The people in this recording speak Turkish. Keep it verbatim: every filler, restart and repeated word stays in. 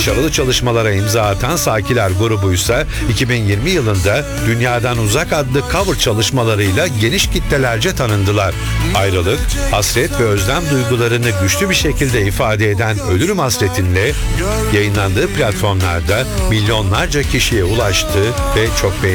Başarılı çalışmalara imza atan Sakiler grubu ise iki bin yirmi yılında Dünyadan Uzak adlı cover çalışmalarıyla geniş kitlelerce tanındılar. Ayrılık, hasret ve özlem duygularını güçlü bir şekilde ifade eden Ölürüm Hasretinle yayınlandığı platformlarda milyonlarca kişiye ulaştı ve çok beğenildi.